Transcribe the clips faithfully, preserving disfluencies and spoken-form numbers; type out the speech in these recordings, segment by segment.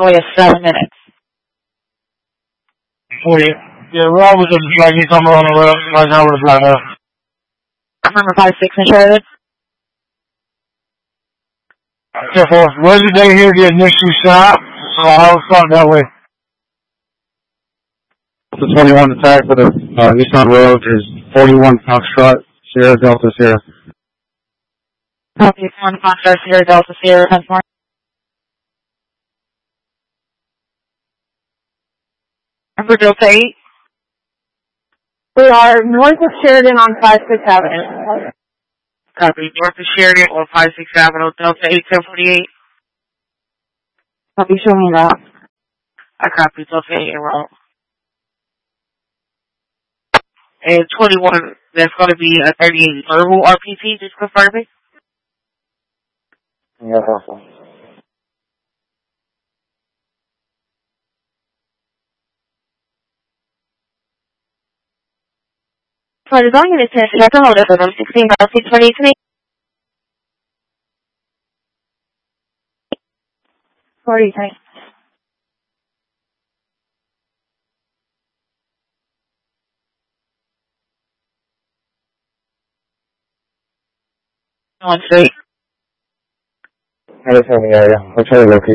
away at seven minutes. Oh, yeah. Yeah, we're always like he's somewhere on the road, like I was like, uh, Number five six in Sheridan. so for where did they hear the initial shot? So I was starting that way. The twenty-one attack for the uh, Eastbound Road is forty-one Foxtrot, Sierra Delta Sierra. Copy one Foxtrot Sierra Delta Sierra. More. Number Delta eight. We are north of Sheridan on five six Avenue. Copy. North of Sheridan on five six Avenue, Delta eight ten forty-eight. Copy, show me that. I copy Delta eight and route. And twenty-one, that's going to be a thirty-eight verbal R P T, just confirming. Yeah, awesome. So I'm going to test it. I'm going to sixteen by six twenty to me. forty, thanks. One straight. I just have the area. I'll try to locate.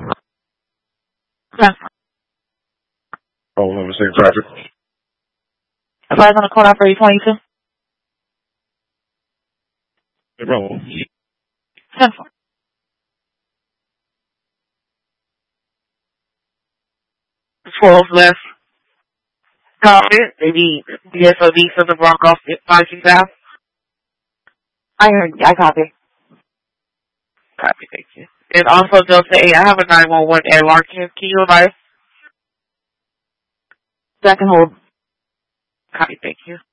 Yeah. Oh, let me see traffic. Advise on the call out for E twenty-two. No problem. ten four. twelve left. Comment. Maybe D S O D for the Bronco five six out. I heard, I copy. Copy, thank you. And also, Delta eight, I have a nine one one airlock. Can you advise? Second hold. Copy, thank you.